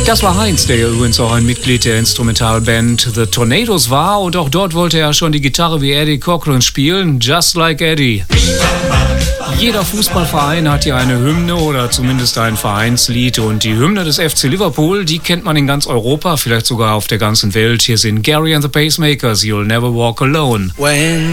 Das war Heinz, der ja übrigens auch ein Mitglied der Instrumentalband The Tornadoes war. Und auch dort wollte er schon die Gitarre wie Eddie Cochran spielen. Just like Eddie. Jeder Fußballverein hat ja eine Hymne oder zumindest ein Vereinslied. Und die Hymne des FC Liverpool, die kennt man in ganz Europa, vielleicht sogar auf der ganzen Welt. Hier sind Gary and the Pacemakers, You'll Never Walk Alone.